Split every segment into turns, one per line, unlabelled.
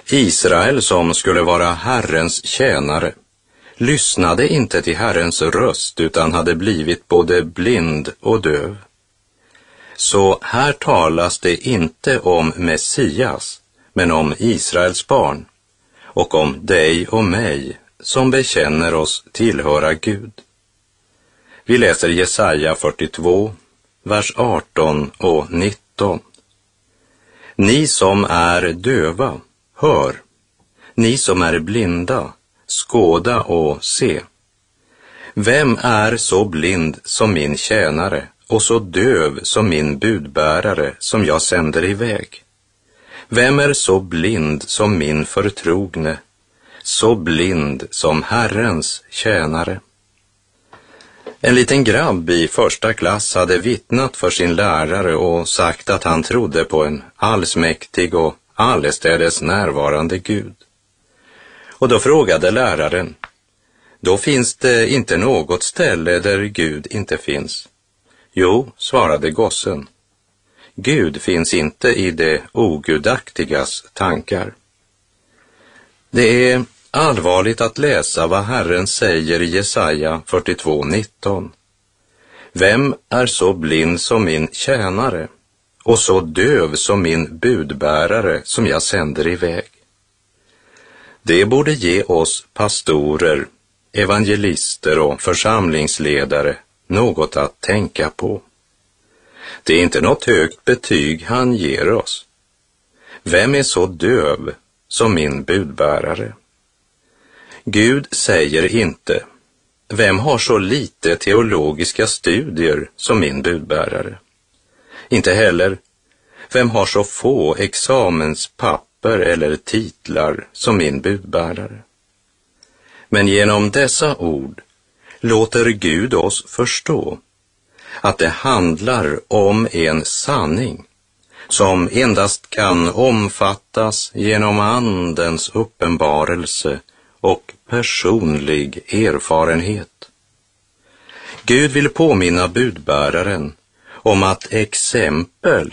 Israel, som skulle vara Herrens tjänare, lyssnade inte till Herrens röst utan hade blivit både blind och döv. Så här talas det inte om Messias, men om Israels barn och om dig och mig som bekänner oss tillhöra Gud. Vi läser Jesaja 42, vers 18 och 19. Ni som är döva, hör. Ni som är blinda, skåda och se. Vem är så blind som min tjänare och så döv som min budbärare som jag sänder iväg? Vem är så blind som min förtrogne, så blind som Herrens tjänare? En liten grabb i första klass hade vittnat för sin lärare och sagt att han trodde på en allsmäktig och allestädes närvarande Gud. Och då frågade läraren, då finns det inte något ställe där Gud inte finns? Jo, svarade gossen. Gud finns inte i det ogudaktigas tankar. Det är allvarligt att läsa vad Herren säger i Jesaja 42:19. Vem är så blind som min tjänare och så döv som min budbärare som jag sänder iväg? Det borde ge oss pastorer, evangelister och församlingsledare något att tänka på. Det är inte något högt betyg han ger oss. Vem är så döv som min budbärare? Gud säger inte, vem har så lite teologiska studier som min budbärare? Inte heller, vem har så få examenspapper eller titlar som min budbärare? Men genom dessa ord låter Gud oss förstå att det handlar om en sanning som endast kan omfattas genom Andens uppenbarelse och personlig erfarenhet. Gud vill påminna budbäraren om att exempel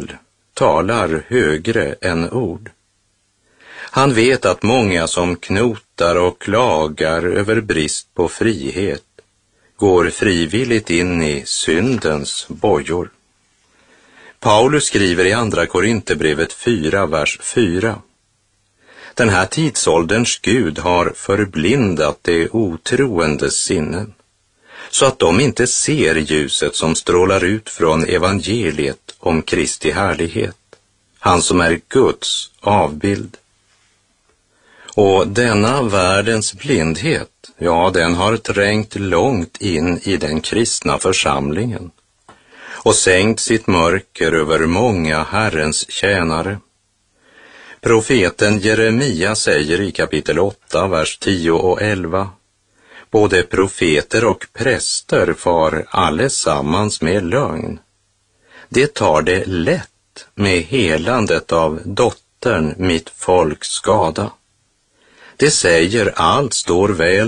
talar högre än ord. Han vet att många som knotar och klagar över brist på frihet går frivilligt in i syndens bojor. Paulus skriver i andra Korinthierbrevet 4, vers 4. Den här tidsålderns Gud har förblindat de otroendes sinnen, så att de inte ser ljuset som strålar ut från evangeliet om Kristi härlighet, han som är Guds avbild. Och denna världens blindhet, ja, den har trängt långt in i den kristna församlingen och sänkt sitt mörker över många Herrens tjänare. Profeten Jeremia säger i kapitel 8, vers 10 och 11, både profeter och präster far allesammans med lögn. Det tar det lätt med helandet av dottern mitt folks skada. Det säger allt står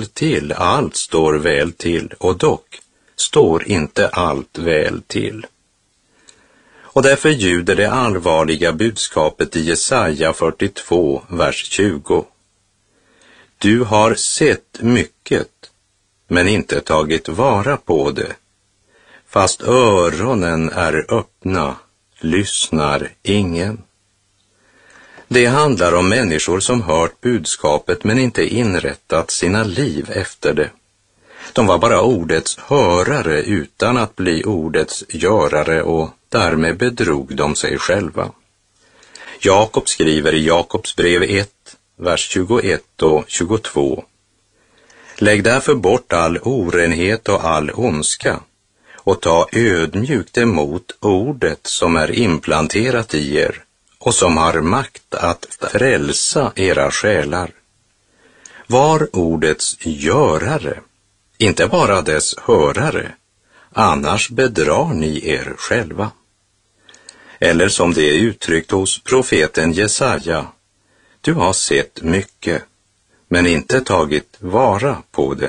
väl till, och dock står inte allt väl till. Och därför ljuder det allvarliga budskapet i Jesaja 42, vers 20. Du har sett mycket, men inte tagit vara på det. Fast öronen är öppna, lyssnar ingen. Det handlar om människor som hört budskapet men inte inrättat sina liv efter det. De var bara ordets hörare utan att bli ordets görare, och därmed bedrog de sig själva. Jakob skriver i Jakobs brev 1, vers 21 och 22. Lägg därför bort all orenhet och all ondska och ta ödmjukt emot ordet som är implanterat i er och som har makt att frälsa era själar. Var ordets görare, inte bara dess hörare, annars bedrar ni er själva. Eller som det är uttryckt hos profeten Jesaja, du har sett mycket, men inte tagit vara på det.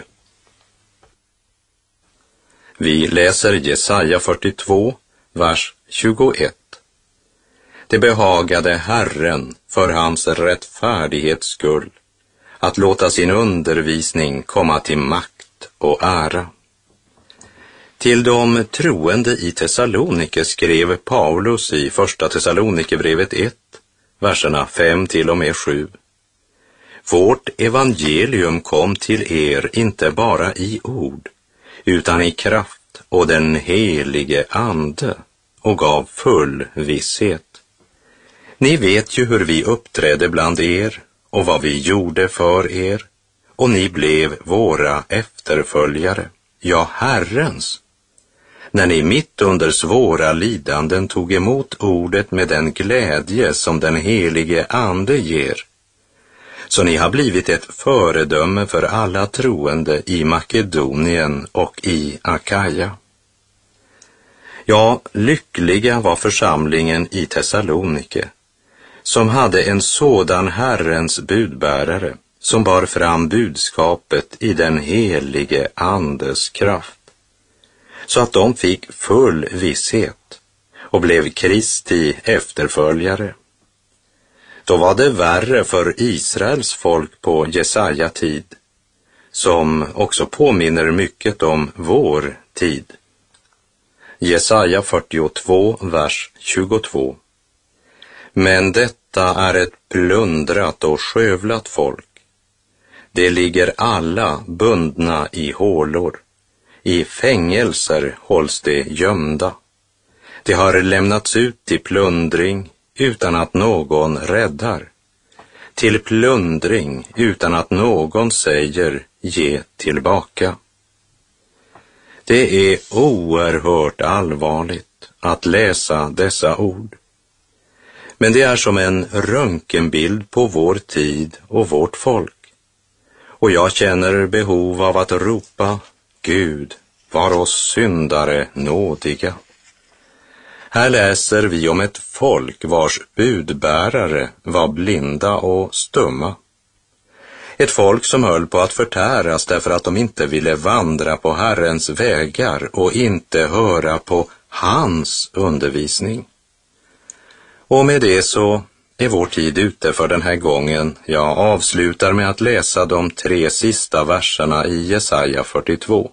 Vi läser Jesaja 42, vers 21. Det behagade Herren för hans rättfärdighets skull, att låta sin undervisning komma till makt och ära. Till de troende i Thessalonike skrev Paulus i första Thessalonikerbrevet 1, verserna 5 till och med 7. Vårt evangelium kom till er inte bara i ord, utan i kraft och den helige ande, och gav full visshet. Ni vet ju hur vi uppträdde bland er och vad vi gjorde för er, och ni blev våra efterföljare, ja, Herrens, när ni mitt under svåra lidanden tog emot ordet med den glädje som den helige ande ger. Så ni har blivit ett föredöme för alla troende i Makedonien och i Akaja. Ja, lyckliga var församlingen i Thessalonike, som hade en sådan Herrens budbärare, som bar fram budskapet i den helige andes kraft, så att de fick full visshet och blev Kristi efterföljare. Då var det värre för Israels folk på Jesaja tid, som också påminner mycket om vår tid. Jesaja 42, vers 22. Men detta är ett plundrat och skövlat folk. Det ligger alla bundna i hålor. I fängelser hålls de gömda. De har lämnats ut till plundring utan att någon räddar. Till plundring utan att någon säger ge tillbaka. Det är oerhört allvarligt att läsa dessa ord. Men det är som en röntgenbild på vår tid och vårt folk. Och jag känner behov av att ropa: Gud, var oss syndare nådiga. Här läser vi om ett folk vars budbärare var blinda och stumma. Ett folk som höll på att förtäras därför att de inte ville vandra på Herrens vägar och inte höra på hans undervisning. Och med det så är vår tid ute för den här gången. Jag avslutar med att läsa de 3 sista verserna i Jesaja 42.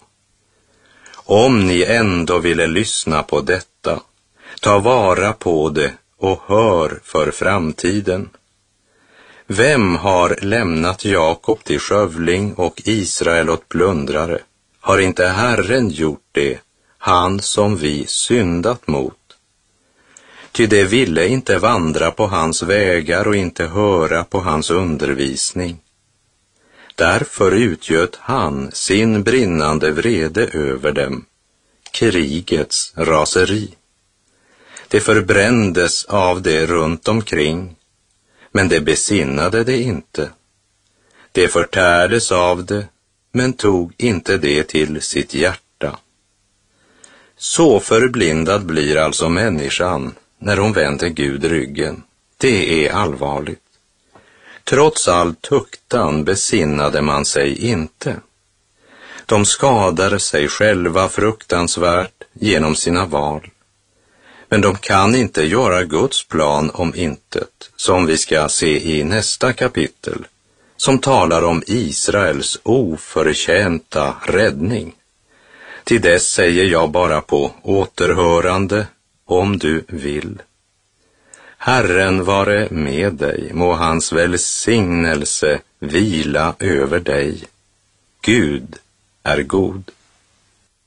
Om ni ändå ville lyssna på detta, ta vara på det och hör för framtiden. Vem har lämnat Jakob till skövling och Israel åt plundrare? Har inte Herren gjort det, han som vi syndat mot? Ty de ville inte vandra på hans vägar och inte höra på hans undervisning. Därför utgöt han sin brinnande vrede över dem, krigets raseri. Det förbrändes av det runt omkring, men det besinnade det inte. Det förtärdes av det, men tog inte det till sitt hjärta. Så förblindad blir alltså människan när hon vänder Gud ryggen. Det är allvarligt. Trots all tuktan besinnade man sig inte. De skadar sig själva fruktansvärt genom sina val. Men de kan inte göra Guds plan om intet, som vi ska se i nästa kapitel, som talar om Israels oförtjänta räddning. Till dess säger jag bara på återhörande, om du vill. Herren vare med dig, må hans välsignelse vila över dig. Gud är god.